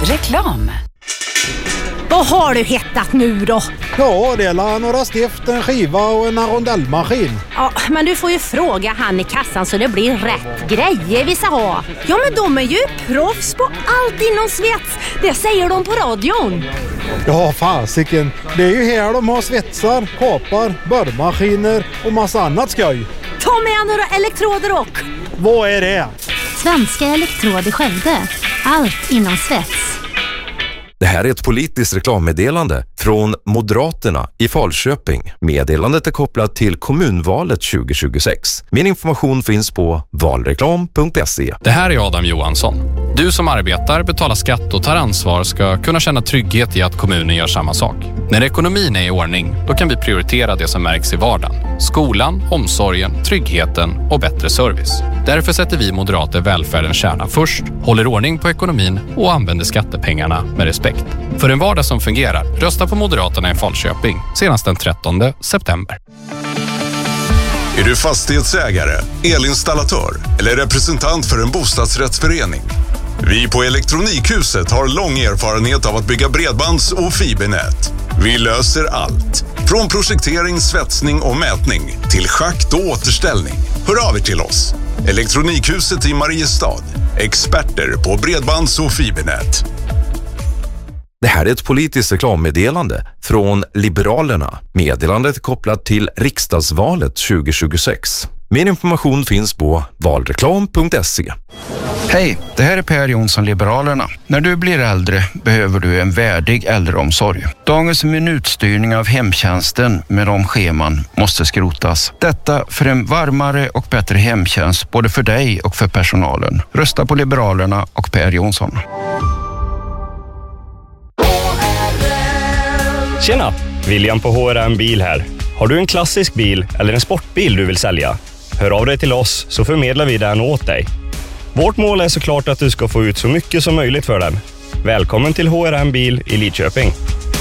Reklam. Vad har du hittat nu då? Ja, det är några stift, en skiva och en rondellmaskin. Ja, men du får ju fråga han i kassan så det blir rätt grejer vi ska ha. Ja, men de är ju proffs på allt inom svets. Det säger de på radion. Ja, fasiken. Det är ju här de har svetsar, kapar, borrmaskiner och massa annat skoj. Ta med några elektroder och... Vad är det? Svenska Elektrod i Skövde. Allt inom svets. Det här är ett politiskt reklammeddelande från Moderaterna i Falköping. Meddelandet är kopplat till kommunvalet 2026. Min information finns på valreklam.se. Det här är Adam Johansson. Du som arbetar, betalar skatt och tar ansvar ska kunna känna trygghet i att kommunen gör samma sak. När ekonomin är i ordning, då kan vi prioritera det som märks i vardagen. Skolan, omsorgen, tryggheten och bättre service. Därför sätter vi moderater välfärdens kärna först, håller ordning på ekonomin och använder skattepengarna med respekt. För en vardag som fungerar, rösta på Moderaterna i Falköping senast den 13 september. Är du fastighetsägare, elinstallatör eller representant för en bostadsrättsförening? Vi på Elektronikhuset har lång erfarenhet av att bygga bredbands- och fibernät. Vi löser allt. Från projektering, svetsning och mätning till schakt och återställning. Hör av er till oss. Elektronikhuset i Mariestad. Experter på bredbands- och fibernät. Det här är ett politiskt reklammeddelande från Liberalerna. Meddelandet är kopplat till riksdagsvalet 2026. Mer information finns på valreklam.se. Hej, det här är Per Jonsson, Liberalerna. När du blir äldre behöver du en värdig äldreomsorg. Dagens minutstyrning av hemtjänsten med de scheman måste skrotas. Detta för en varmare och bättre hemtjänst både för dig och för personalen. Rösta på Liberalerna och Per Jonsson. Tjena, William på HRM Bil här. Har du en klassisk bil eller en sportbil du vill sälja? Hör av dig till oss så förmedlar vi den åt dig. Vårt mål är såklart att du ska få ut så mycket som möjligt för den. Välkommen till HRM Bil i Lidköping.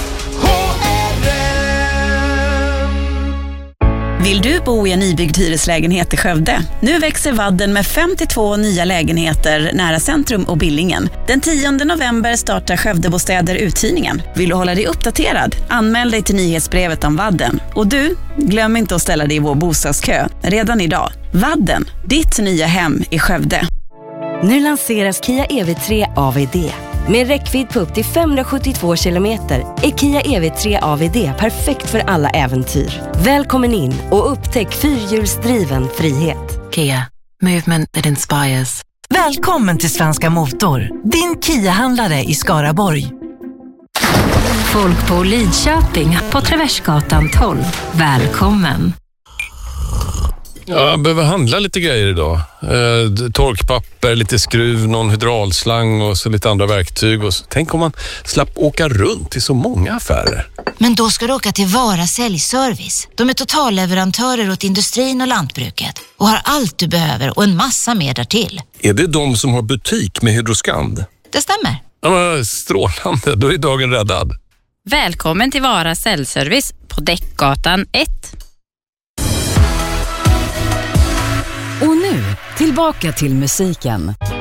Vill du bo i en nybyggd hyreslägenhet i Skövde? Nu växer Vadden med 52 nya lägenheter nära centrum och Billingen. Den 10 november startar Skövdebostäder uthyrningen. Vill du hålla dig uppdaterad? Anmäl dig till nyhetsbrevet om Vadden. Och du, glöm inte att ställa dig i vår bostadskö redan idag. Vadden, ditt nya hem i Skövde. Nu lanseras Kia EV3 AVD. Med räckvidd på upp till 572 kilometer är Kia EV3 AVD perfekt för alla äventyr. Välkommen in och upptäck fyrhjulsdriven frihet. Kia, movement that inspires. Välkommen till Svenska Motor, din Kia-handlare i Skaraborg. Folk på Lidköping på Traversgatan 12. Välkommen. Jag behöver handla lite grejer idag. Torkpapper, lite skruv, någon hydraulslang och så lite andra verktyg. Och så. Tänk om man slapp åka runt i så många affärer. Men då ska du åka till Vara Säljservice. De är totalleverantörer åt industrin och lantbruket och har allt du behöver och en massa mer därtill. Är det de som har butik med Hydroskand? Det stämmer. Ja, men strålande, då är dagen räddad. Välkommen till Vara Säljservice på Däckgatan 1. Och nu, tillbaka till musiken.